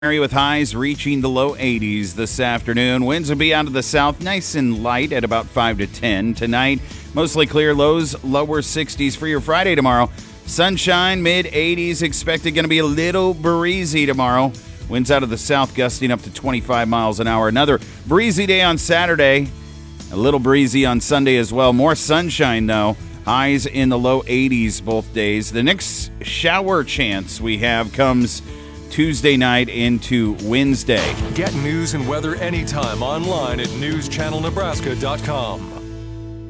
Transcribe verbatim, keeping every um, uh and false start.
With highs reaching the low eighties this afternoon. Winds will be out of the south, nice and light at about five to ten. Tonight, mostly clear, lows lower sixties for your Friday tomorrow. Sunshine, mid eighties expected, going to be a little breezy tomorrow. Winds out of the south gusting up to twenty-five miles an hour. Another breezy day on Saturday. A little breezy on Sunday as well. More sunshine, though. Highs in the low eighties both days. The next shower chance we have comes Tuesday night into Wednesday. Get news and weather anytime online at news channel nebraska dot com.